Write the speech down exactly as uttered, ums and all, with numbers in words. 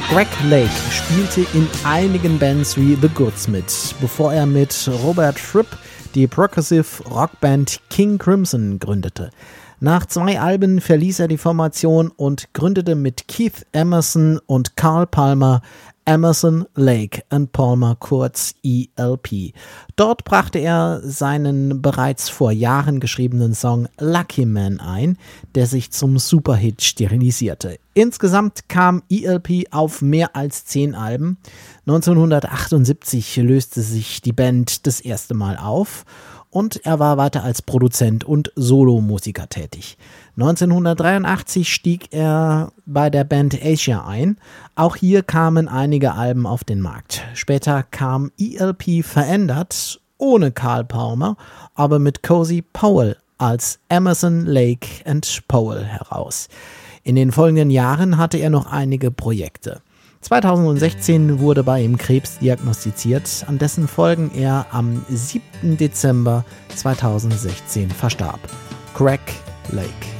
Greg Lake spielte in einigen Bands wie The Goods mit, bevor er mit Robert Fripp die Progressive Rockband King Crimson gründete. Nach zwei Alben verließ er die Formation und gründete mit Keith Emerson und Carl Palmer Emerson, Lake and Palmer, kurz E L P. Dort brachte er seinen bereits vor Jahren geschriebenen Song Lucky Man ein, der sich zum Superhit sterilisierte. Insgesamt kam E L P auf mehr als zehn Alben. neunzehnhundertachtundsiebzig löste sich die Band das erste Mal auf und er war weiter als Produzent und Solomusiker tätig. neunzehnhundertdreiundachtzig stieg er bei der Band Asia ein. Auch hier kamen einige Alben auf den Markt. Später kam E L P verändert, ohne Carl Palmer, aber mit Cozy Powell als Emerson, Lake and Powell heraus. In den folgenden Jahren hatte er noch einige Projekte. zweitausendsechzehn wurde bei ihm Krebs diagnostiziert, an dessen Folgen er am siebten Dezember zweitausendsechzehn verstarb. Greg Lake.